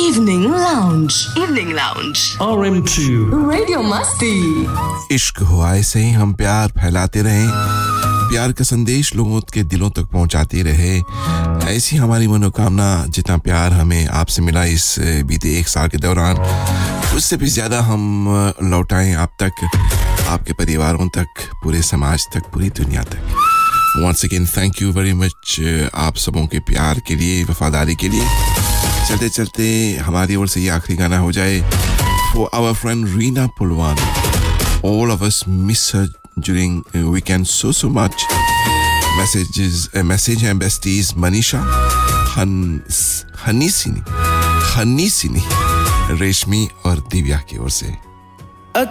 Evening Lounge. Evening Lounge. RM2 Radio Masti. इश्क हुआ ऐसे ही हम प्यार फैलाते रहें, प्यार का संदेश लोगों के दिलों तक पहुंचाते रहे। ऐसी हमारी मनोकामना, जितना प्यार हमें आपसे मिला इस बीते 1 साल के दौरान, उससे भी ज़्यादा हम लौटाएं आप तक, आपके परिवारों तक, पूरे समाज तक, पूरी दुनिया तक। Once again, thank you very much आप सबों के प्यार के लिए, वफादारी के लिए। चलते चलते हमारी ओर से ये आखिरी गाना हो जाए for our friend Reena Pulwan. All of us miss her during weekend so much. Message and besties Manisha Hanisini, Reshmi और दिव्या की ओर से।